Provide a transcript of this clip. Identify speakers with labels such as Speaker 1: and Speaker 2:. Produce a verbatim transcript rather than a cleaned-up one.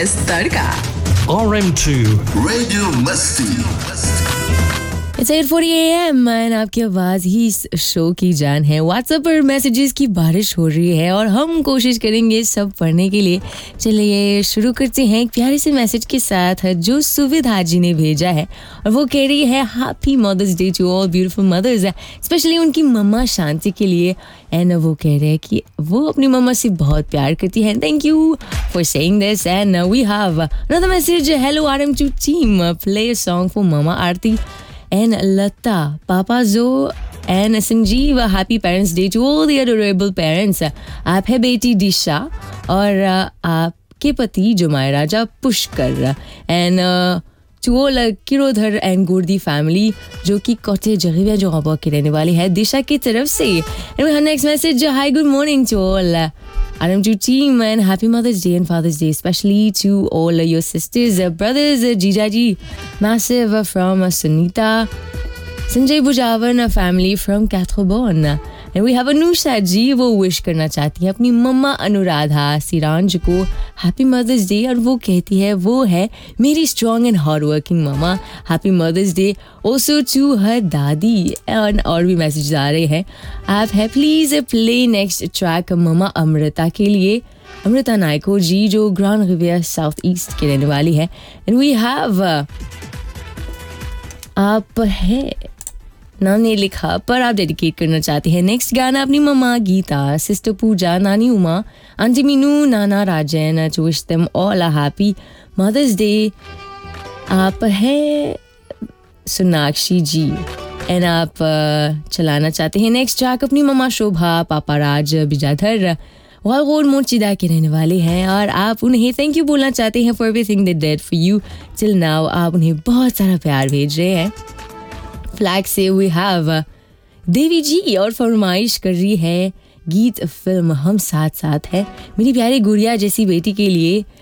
Speaker 1: बस तड़का।
Speaker 2: R M two
Speaker 3: Radio Musty.
Speaker 4: It's eight forty A M and आपकी आवाज़ ही इस शो की जान है। व्हाट्सएप पर मैसेजेस की बारिश हो रही है और हम कोशिश करेंगे सब पढ़ने के लिए। चलिए शुरू करते हैं एक प्यारे से मैसेज के साथ जो सुविधा जी ने भेजा है और वो कह रही है happy mother's day to all beautiful mother's, specially उनकी मम्मा शांति के लिए। एंड वो कह रहे हैं कि वो अपनी मम्मा से बहुत प्यार करती हैं। Thank you for saying this. And we have another message, hello R M to team, play a song for mama Aarti and Lata, Papa Zo and Sanjeev. Happy Parents Day to all the adorable parents. आप है बेटी दिशा और आपके पति जुमायरा जा Pushkar and to all किरोधर and गुर्दी family जो कि कोटे जगह जो आबा के रहने वाली है दिशा की तरफ से। And next message, hi good morning to all R M two team and happy Mother's Day and Father's Day, especially to all your sisters, brothers, Jijaji, massive from Sunita, Sanjay Bujavan family from Kathobon. And we have Anusha जी, वो wish करना चाहती है अपनी मम्मा अनुराधा सिरांज को happy mother's day और वो कहती है वो है मेरी strong and hard working mamma. Happy mother's day also to her दादी। एंड और भी मैसेज आ रहे हैं। आप है प्लीज़ प्ले नेक्स्ट ट्रैक मम्मा अमृता के लिए, अमृता नायको जी जो ग्रांड रिवियर साउथ ईस्ट के रहने वाली है। एंड वी हैव आप है नाम नहीं लिखा पर आप डेडिकेट करना चाहते हैं नेक्स्ट गाना अपनी मम्मा गीता, सिस्टर पूजा, नानी Uma, aunty Meenu, Nana Rajan, to wish them all a happy mother's day. आप है सोनाक्षी जी एंड आप चलाना चाहते हैं नेक्स्ट ट्रैक अपनी मम्मा शोभा, पापा राज बिजाधर वालगोर मोचिदा के रहने वाले हैं और आप उन्हें थैंक यू बोलना चाहते हैं for everything they did for you till now. आप उन्हें बहुत सारा प्यार भेज रहे हैं। फ्लैग से वी हैव देवी जी और फरमाइश कर रही है गीत फिल्म हम साथ साथ है मेरी प्यारी गुड़िया जैसी बेटी के लिए